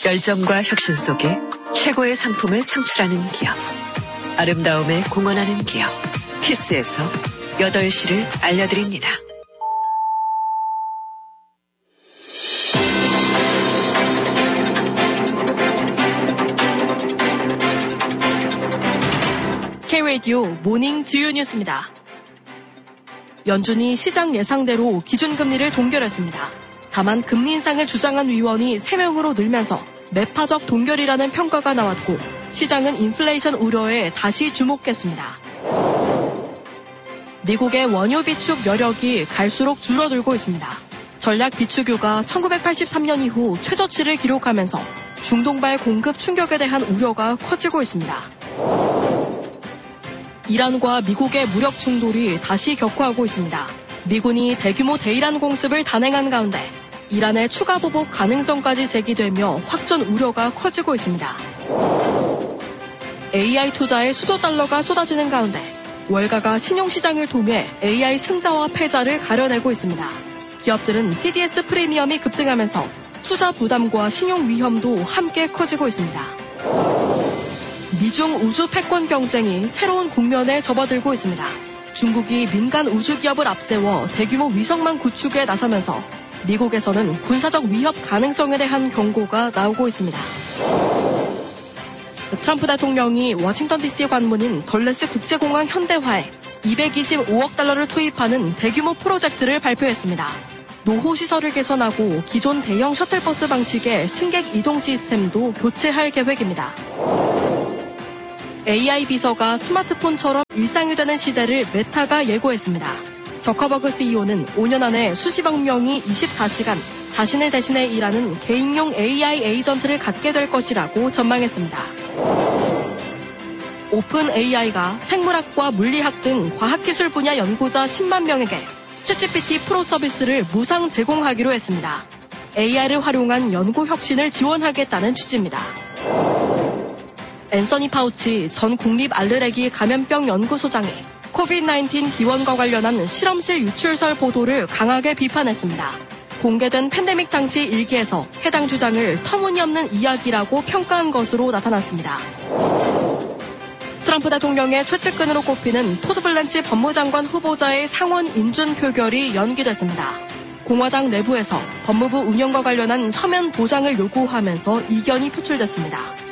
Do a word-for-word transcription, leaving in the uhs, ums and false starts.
열정과 혁신 속에 최고의 상품을 창출하는 기업. 아름다움에 공헌하는 기업. 키스에서 여덟 시를 알려드립니다. K-라디오 모닝 주요 뉴스입니다. 연준이 시장 예상대로 기준금리를 동결했습니다. 다만 금리 인상을 주장한 위원이 세 명으로 늘면서 매파적 동결이라는 평가가 나왔고 시장은 인플레이션 우려에 다시 주목했습니다. 미국의 원유 비축 여력이 갈수록 줄어들고 있습니다. 전략 비축유가 천구백팔십삼 년 이후 최저치를 기록하면서 중동발 공급 충격에 대한 우려가 커지고 있습니다. 이란과 미국의 무력 충돌이 다시 격화하고 있습니다. 미군이 대규모 대이란 공습을 단행한 가운데 이란의 추가 보복 가능성까지 제기되며 확전 우려가 커지고 있습니다. 에이아이 투자에 수조 달러가 쏟아지는 가운데 월가가 신용시장을 통해 에이아이 승자와 패자를 가려내고 있습니다. 기업들은 씨디에스 프리미엄이 급등하면서 투자 부담과 신용 위험도 함께 커지고 있습니다. 미중 우주 패권 경쟁이 새로운 국면에 접어들고 있습니다. 중국이 민간 우주 기업을 앞세워 대규모 위성망 구축에 나서면서 미국에서는 군사적 위협 가능성에 대한 경고가 나오고 있습니다. 트럼프 대통령이 워싱턴 디씨 관문인 덜레스 국제공항 현대화에 이백이십오억 달러를 투입하는 대규모 프로젝트를 발표했습니다. 노후 시설을 개선하고 기존 대형 셔틀버스 방식의 승객 이동 시스템도 교체할 계획입니다. 에이아이 비서가 스마트폰처럼 일상이 되는 시대를 메타가 예고했습니다. 저커버그 씨이오는 오 년 안에 수십억 명이 이십사 시간 자신을 대신해 일하는 개인용 에이아이 에이전트를 갖게 될 것이라고 전망했습니다. 오픈 에이아이가 생물학과 물리학 등 과학기술 분야 연구자 십만 명에게 챗지피티 프로 서비스를 무상 제공하기로 했습니다. 에이아이를 활용한 연구 혁신을 지원하겠다는 취지입니다. 앤서니 파우치 전 국립 알레르기 감염병 연구소장이 코비드 나인틴 기원과 관련한 실험실 유출설 보도를 강하게 비판했습니다. 공개된 팬데믹 당시 일기에서 해당 주장을 터무니없는 이야기라고 평가한 것으로 나타났습니다. 트럼프 대통령의 최측근으로 꼽히는 토드 블랜치 법무장관 후보자의 상원 인준 표결이 연기됐습니다. 공화당 내부에서 법무부 운영과 관련한 서면 보장을 요구하면서 이견이 표출됐습니다.